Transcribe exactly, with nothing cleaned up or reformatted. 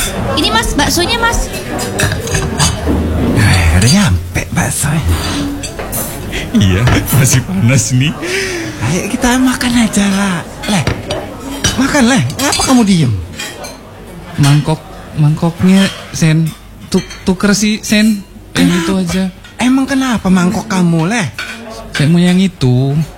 Ini mas, baksonya mas. Eh, udah nyampe bakso. Iya, masih panas nih. Ayo kita makan aja lah. Leh, makan leh. Ngapa kamu diem? Mangkok, mangkoknya Sen, tuk tuker sih Sen. Yang itu aja. Emang kenapa mangkok kamu leh? Saya mau yang itu.